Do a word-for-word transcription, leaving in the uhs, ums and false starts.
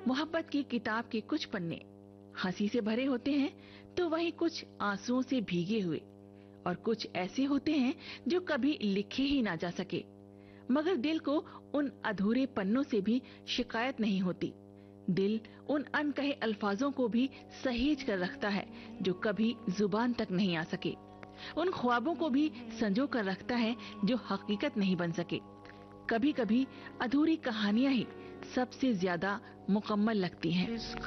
मोहब्बत की किताब के कुछ पन्ने हंसी से भरे होते हैं तो वहीं कुछ आंसुओं से भीगे हुए, और कुछ ऐसे होते हैं जो कभी लिखे ही ना जा सके। मगर दिल को उन अधूरे पन्नों से भी शिकायत नहीं होती। दिल उन अनकहे अल्फाजों को भी सहेज कर रखता है जो कभी जुबान तक नहीं आ सके। उन ख्वाबों को भी संजो कर रखता है जो हकीकत नहीं बन सके। कभी कभी अधूरी कहानियां ही सबसे ज्यादा मुकम्मल लगती हैं।